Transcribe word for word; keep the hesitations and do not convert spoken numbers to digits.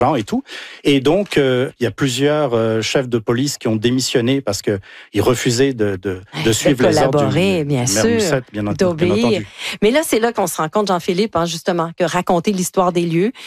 et tout. Et donc, euh, il y a plusieurs euh, chefs de police qui ont démissionné parce qu'ils refusaient de, de, de suivre de les ordres du, bien du maire sûr, Moussette, bien, bien d'obéir. entendu. Mais là, c'est là qu'on se rend compte, Jean-Philippe, hein, justement, que raconter l'histoire des lieux,